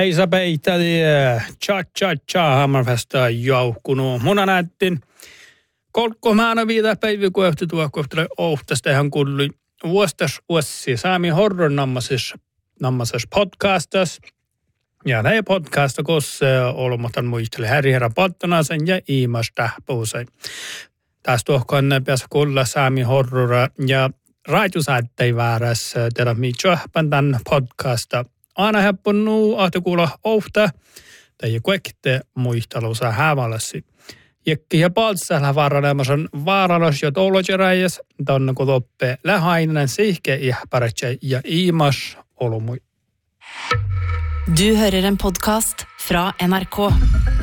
Hei sä peitäli, cha hammarfesta jauhkunut. Muna näyttin kolkkomaana viitä päivä kohti tuo kohti ohtasta ihan kulli vuostas vuosi Sami Horron nammasessa podcastas. Ja tämä podcasta kosse olematon muisteli herra Pattonasen ja Iimas Tähpuusen. Tästä tuohon päässä kuulla Sami Horrora ja raadiosäättei väärässä tehdä mitään tämän podcasta. Aina heppunut ahtokuulla ohta tai kuekte muistelussa häväläsi. Jekki ja paltsalla vaaranos ja toulotjeräjäs tonne kun toppe lähainen sihke ihparatse ja Iimas olumui. Du hører en podcast fra NRK.